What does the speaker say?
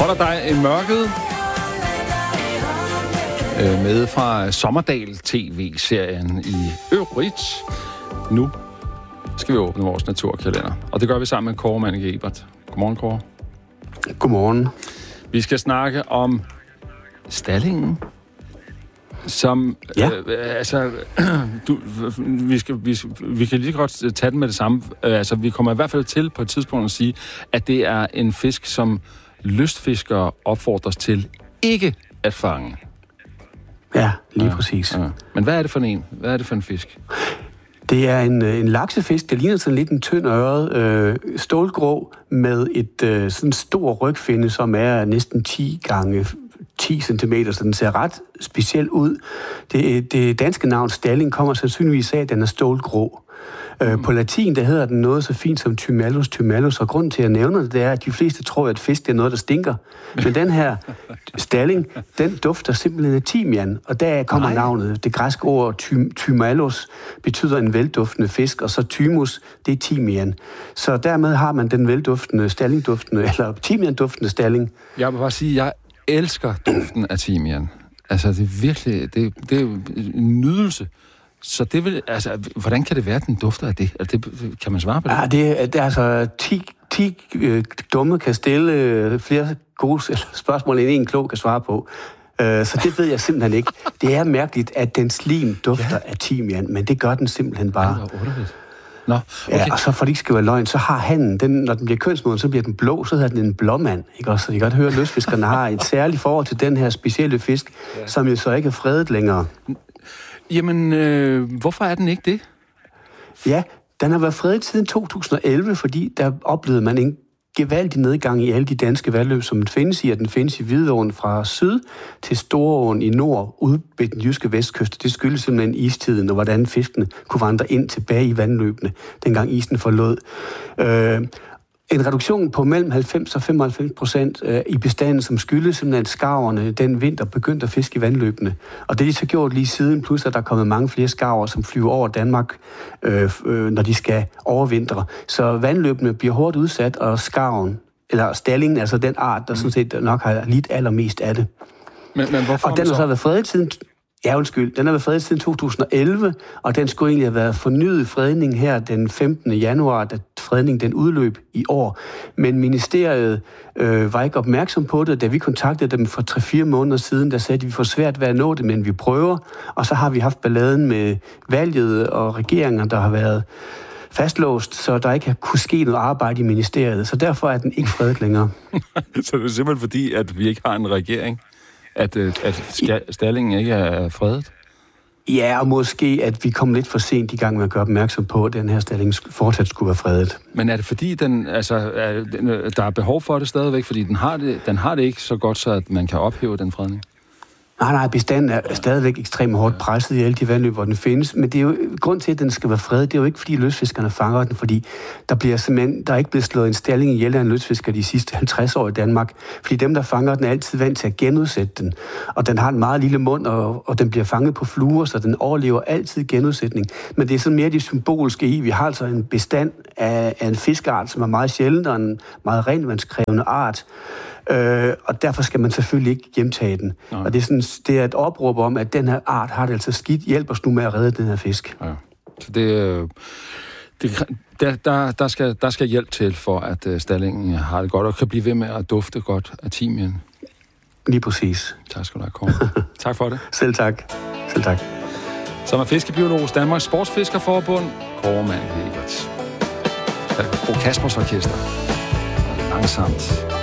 Holder dig i mørket med fra Sommerdal TV-serien i øvrigt. Nu skal vi åbne vores naturkalender, og det gør vi sammen med Kåre Manninge Ebert. Godmorgen, Kåre. Godmorgen. Vi skal snakke om Stallingen, som... Ja. Vi kan lige godt tage den med det samme. Vi kommer i hvert fald til på et tidspunkt at sige, at det er en fisk, som lystfiskere opfordres til ikke at fange. Ja, lige præcis. Ja. Men hvad er det for en? Hvad er det for en fisk? Det er en laksefisk, der ligner sådan lidt en tynd øret, stålgrå, med et sådan stor rygfinne, som er næsten 10 gange 10 cm, så den ser ret speciel ud. Det danske navn Stalling kommer sandsynligvis af, at den er stålgrå. På latin, der hedder den noget så fint som thymallus, og grunden til, at jeg nævner det, er, at de fleste tror, at fisk er noget, der stinker. Men den her Stalling, den dufter simpelthen af timian, og der kommer navnet. Det græske ord thymallus betyder en velduftende fisk, og så thymus, det er timian. Så dermed har man den velduftende stallingduftende, eller timianduftende Stalling. Jeg vil bare sige, at jeg elsker duften af timian. Altså, det er virkelig, det er en nydelse. Så det vil, altså, hvordan kan det være, at den dufter af det? Altså, det kan man svare på det? Ja, det er altså 10 dumme kan stille flere gode spørgsmål, end en klog kan svare på. Så det ved jeg simpelthen ikke. Det er mærkeligt, at den slim dufter af timian, men det gør den simpelthen bare. Nå, okay. Ja, og så for det ikke skal være løgn, så har hannen, når den bliver kønsmoden, så bliver den blå, så hedder den en blåmand. Ikke også? Så I kan godt høre, at lystfiskerne har et særligt forhold til den her specielle fisk, som jo så ikke er fredet længere. Jamen, hvorfor er den ikke det? Ja, den har været fredet siden 2011, fordi der oplevede man en gevaldig nedgang i alle de danske vandløb, som den findes i, og den findes i Hvidåen fra syd til Storåen i nord, ude ved den jyske vestkyst. Det skyldes simpelthen istiden, og hvordan fiskene kunne vandre ind tilbage i vandløbene, dengang isen forlod. En reduktion på mellem 90 og 95% i bestanden, som skyldes simpelthen, at skarverne den vinter begyndte at fiske i vandløbene. Og det er de så gjort lige siden, plus at der er kommet mange flere skarver, som flyver over Danmark, når de skal overvintre. Så vandløbene bliver hårdt udsat, og skarven, eller stallingen, altså den art, der sådan set nok har lidt allermest af det. Men hvorfor? Og den har så været fredet siden... Ja, undskyld. Den har været fredet siden 2011, og den skulle egentlig have været fornyet fredning her den 15. januar, da fredningen den udløb i år. Men ministeriet var ikke opmærksom på det. Da vi kontaktede dem for 3-4 måneder siden, der sagde de, at vi får svært ved at nå det, men vi prøver. Og så har vi haft balladen med valget og regeringer, der har været fastlåst, så der ikke har kunne ske noget arbejde i ministeriet. Så derfor er den ikke fredet længere. Så det er simpelthen fordi, at vi ikke har en regering? At Stallingen ikke er fredet? Ja, og måske, at vi kom lidt for sent i gang med at gøre opmærksom på, at den her Stalling fortsat skulle være fredet. Men er det fordi, der er behov for det stadigvæk? Fordi den har det ikke så godt, så at man kan ophæve den fredning? Nej, bestanden er stadigvæk ekstremt hårdt presset i alle de vandløb, hvor den findes. Men det er jo grund til, at den skal være fredet. Det er jo ikke, fordi lystfiskerne fanger den, fordi der er ikke blevet slået en stalling ihjel af en lystfisker de sidste 50 år i Danmark. Fordi dem, der fanger den, er altid vant til at genudsætte den. Og den har en meget lille mund, og den bliver fanget på fluer, så den overlever altid genudsætning. Men det er sådan mere det symboliske i. Vi har altså en bestand af en fiskeart, som er meget sjældent, og en meget renvandskrævende art. Og derfor skal man selvfølgelig ikke hjemtage den. Nej. Og det er et opråb om, at den her art har det altså skidt. Hjælp os nu med at redde den her fisk. Ja. Så der skal hjælp til, for at Stallingen har det godt, og kan blive ved med at dufte godt af timian. Lige præcis. Tak skal du have, Kåre. Tak for det. Selv tak. Som er fiskebiolog hos Danmarks Sportsfiskerforbund, Kåre Manninge Ebert. Bo Kaspers Orkester. Langsomt.